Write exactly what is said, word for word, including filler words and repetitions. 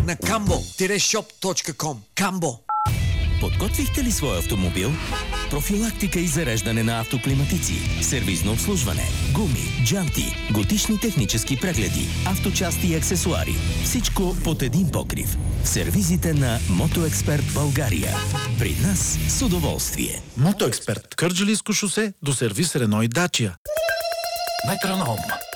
на камбо шоп точка ком. Камбо. Подготвихте ли своя автомобил? Профилактика и зареждане на автоклиматици, сервизно обслужване, гуми, джанти, годишни технически прегледи, авточасти и аксесуари. Всичко под един покрив. В сервизите на Мотоексперт България. При нас с удоволствие. Мотоексперт. Кърджалийско шосе до сервис Рено и Дачия. Метроном.